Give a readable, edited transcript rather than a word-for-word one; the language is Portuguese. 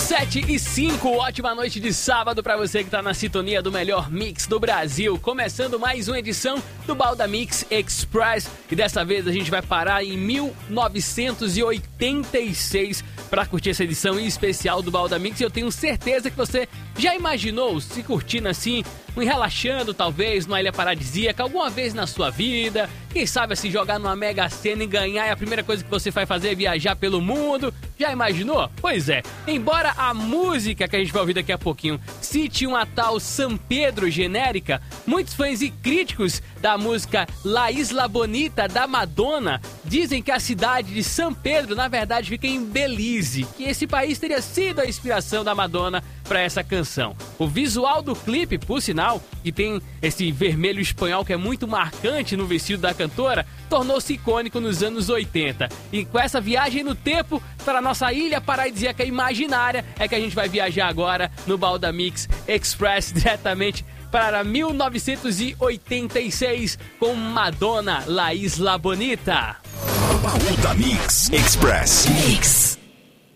7h05, ótima noite de sábado pra você que tá na sintonia do melhor mix do Brasil. Começando mais uma edição do Balda Mix Express. E dessa vez a gente vai parar em 1986 pra curtir essa edição especial do Balda Mix. E eu tenho certeza que você já imaginou se curtindo assim, relaxando talvez numa ilha paradisíaca alguma vez na sua vida. Quem sabe assim jogar numa Mega Sena e ganhar e a primeira coisa que você vai fazer é viajar pelo mundo. Já imaginou? Pois é, embora a música que a gente vai ouvir daqui a pouquinho cite uma tal San Pedro genérica, muitos fãs e críticos da música La Isla Bonita da Madonna dizem que a cidade de San Pedro na verdade fica em Belize, que esse país teria sido a inspiração da Madonna para essa canção. O visual do clipe, por sinal, que tem esse vermelho espanhol que é muito marcante no vestido da cantora, tornou-se icônico nos anos 80. E com essa viagem no tempo para a nossa ilha paradisíaca imaginária é que a gente vai viajar agora no Balda Mix Express diretamente para 1986 com Madonna, La Isla Bonita. Balda Mix Express. Mix.